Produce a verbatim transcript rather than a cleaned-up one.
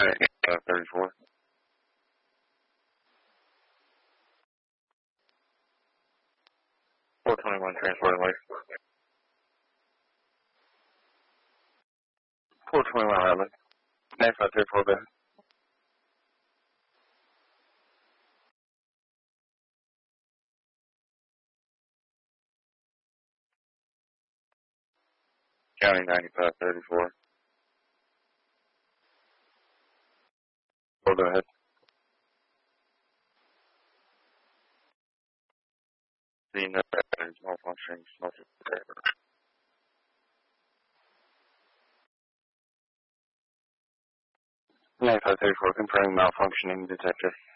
uh, thirty-four. four twenty-one transport away. four twenty-one Redland. Next five thirty-four, go ahead. County ninety-five thirty-four. Four, go ahead. The no batteries, malfunctioning, smoking. ninety-five thirty-four, confirming malfunctioning detector.